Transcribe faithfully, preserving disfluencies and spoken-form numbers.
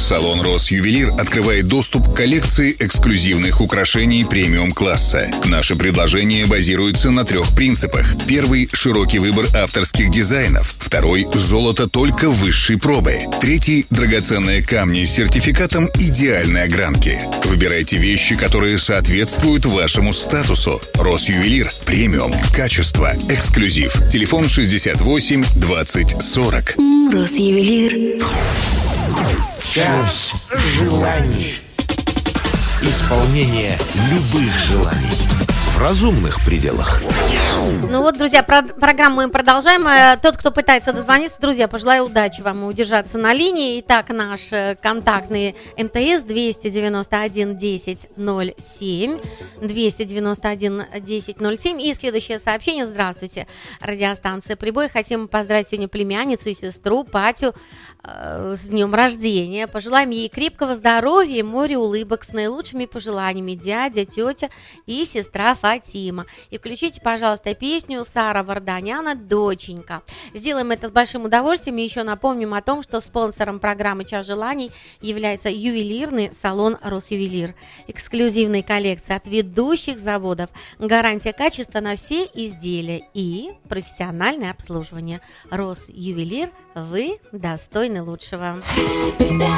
Салон «Росювелир» открывает доступ к коллекции эксклюзивных украшений премиум-класса. Наши предложения базируются на трех принципах. Первый – широкий выбор авторских дизайнов. Второй – золото только высшей пробы. Третий – драгоценные камни с сертификатом идеальной огранки. Выбирайте вещи, которые соответствуют вашему статусу. «Росювелир» – премиум, качество, эксклюзив. Телефон шестьдесят восемь двадцать сорок. «Росювелир». Час желаний. Исполнение любых желаний в разумных пределах. Ну вот, друзья, про- программу мы продолжаем. Тот, кто пытается дозвониться, друзья, пожелаю удачи вам и удержаться на линии. Итак, наш контактный МТС двести девяносто один десять ноль семь, двести девяносто один десять ноль семь. И следующее сообщение. Здравствуйте, радиостанция «Прибой». Хотим поздравить сегодня племянницу и сестру Патю э, с днем рождения. Пожелаем ей крепкого здоровья и море улыбок с наилучшими пожеланиями. Дядя, тетя и сестра Фатима. И включите, пожалуйста, песню Сара Варданяна «Доченька». Сделаем это с большим удовольствием. И еще напомним о том, что спонсором программы «Час желаний» является ювелирный салон «Росювелир». Эксклюзивные коллекции от ведущих заводов, гарантия качества на все изделия и профессиональное обслуживание. «Росювелир», вы достойны лучшего.